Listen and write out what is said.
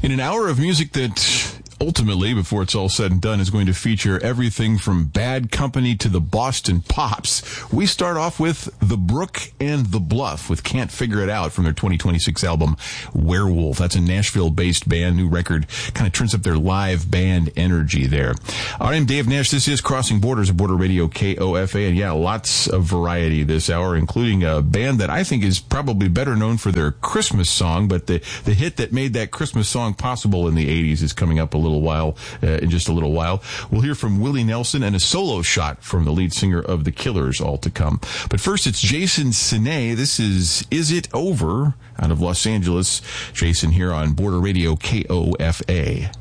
In an hour of music that ultimately, before it's all said and done, is going to feature everything from Bad Company to the Boston Pops, we start off with The Brook and the Bluff with Can't Figure It Out from their 2026 album Werewolf. That's a Nashville-based band. New record kind of turns up their live band energy there. I'm Dave Nash. This is Crossing Borders of Border Radio KOFA. And yeah, lots of variety this hour, including a band that I think is probably better known for their Christmas song, but the hit that made that Christmas song possible in the 80s is coming up in just a little while. We'll hear from Willie Nelson and a solo shot from the lead singer of The Killers, all to come. But first, it's Jason Siné. This is It Over out of Los Angeles. Jason here on Border Radio KOFA.